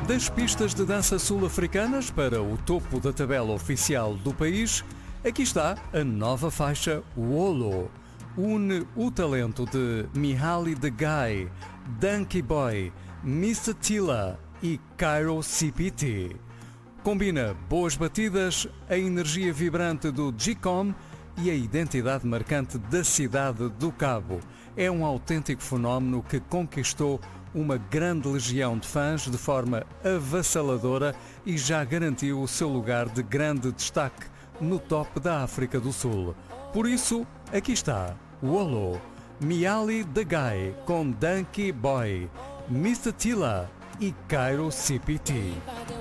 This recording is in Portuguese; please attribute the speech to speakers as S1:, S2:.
S1: Das pistas de dança sul-africanas para o topo da tabela oficial do país, aqui está a nova faixa Wolo. Une o talento de Mihaly the Guy, Danky Boy, Mr. Tila e Cairo CPT. Combina boas batidas, a energia vibrante do G-Com e a identidade marcante da cidade do Cabo. É um autêntico fenómeno que conquistou uma grande legião de fãs de forma avassaladora e já garantiu o seu lugar de grande destaque no top da África do Sul. Por isso, aqui está Wolo, Mihaly the Guy com Danky Boy, Mr. Tila e Cairo CPT.